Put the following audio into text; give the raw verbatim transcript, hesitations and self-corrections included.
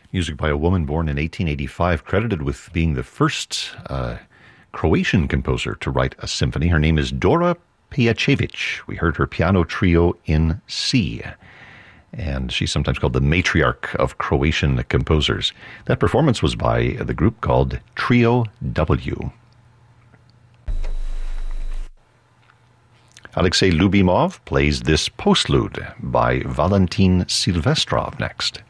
Music by a woman born in eighteen eighty-five, credited with being the first uh, Croatian composer to write a symphony. Her name is Dora Pejacevic. We heard her piano trio in C, and she's sometimes called the matriarch of Croatian composers. That performance was by the group called Trio W. Alexei Lubimov plays this postlude by Valentin Silvestrov next.